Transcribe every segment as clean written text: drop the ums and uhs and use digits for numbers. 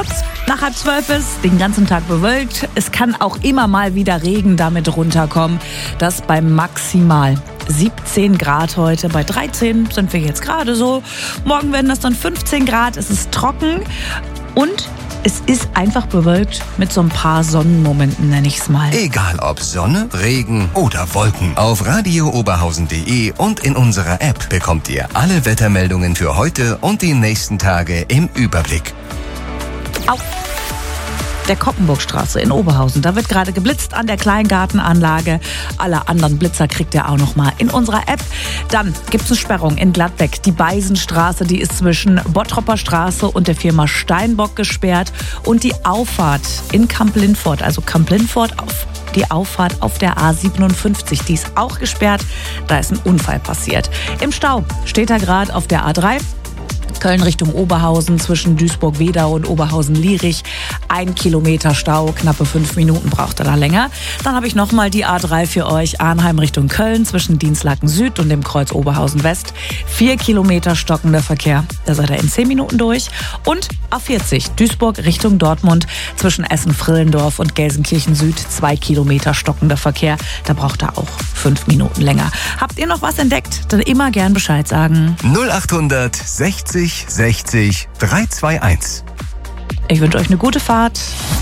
Nach 11:30 ist den ganzen Tag bewölkt. Es kann auch immer mal wieder Regen damit runterkommen. Das bei maximal 17 Grad heute. Bei 13 sind wir jetzt gerade so. Morgen werden das dann 15 Grad. Es ist trocken und es ist einfach bewölkt mit so ein paar Sonnenmomenten, nenne ich es mal. Egal ob Sonne, Regen oder Wolken. Auf radiooberhausen.de und in unserer App bekommt ihr alle Wettermeldungen für heute und die nächsten Tage im Überblick. Auf der Koppenburgstraße in Oberhausen. Da wird gerade geblitzt an der Kleingartenanlage. Alle anderen Blitzer kriegt ihr auch noch mal in unserer App. Dann gibt es eine Sperrung in Gladbeck. Die Beisenstraße, die ist zwischen Bottropper Straße und der Firma Steinbock gesperrt. Und die Auffahrt in Kamp-Lindfort, also Kamp-Lindfort die Auffahrt auf der A57, die ist auch gesperrt. Da ist ein Unfall passiert. Im Stau steht er gerade auf der A3. Köln Richtung Oberhausen zwischen Duisburg-Wedau und Oberhausen-Lierich. 1 Kilometer Stau, knappe 5 Minuten braucht er da länger. Dann habe ich nochmal die A3 für euch. Arnheim Richtung Köln zwischen Dienstlaken Süd und dem Kreuz Oberhausen West. 4 Kilometer stockender Verkehr. Da seid ihr in 10 Minuten durch. Und A40 Duisburg Richtung Dortmund zwischen Essen-Frillendorf und Gelsenkirchen Süd. 2 Kilometer stockender Verkehr. Da braucht er auch 5 Minuten länger. Habt ihr noch was entdeckt? Dann immer gern Bescheid sagen. 0800 60 60 321. Ich wünsche euch eine gute Fahrt.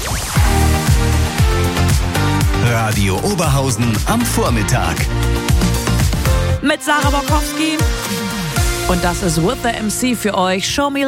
Radio Oberhausen am Vormittag. Mit Sarah Borkowski. Und das ist With the MC für euch. Show me